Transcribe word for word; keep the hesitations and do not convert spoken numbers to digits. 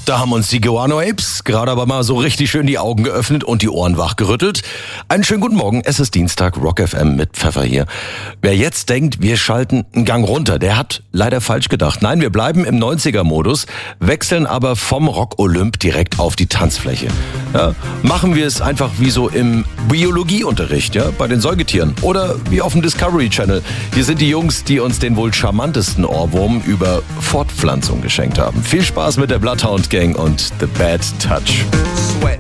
da haben uns die Guano Apes gerade aber mal so richtig schön die Augen geöffnet und die Ohren wachgerüttelt. Einen schönen guten Morgen, es ist Dienstag, Rock F M mit Pfeffer hier. Wer jetzt denkt, wir schalten einen Gang runter, der hat leider falsch gedacht. Nein, wir bleiben im neunziger-Modus, wechseln aber vom Rock-Olymp direkt auf die Tanzfläche. Ja, machen wir es einfach wie so im Biologieunterricht, ja, bei den Säugetieren oder wie auf dem Discovery Channel. Hier sind die Jungs, die uns den wohl charmantesten Ohrwurm über Fortpflanzung geschenkt haben. Viel Spaß mit der Bloodhound Gang und The Bad Touch.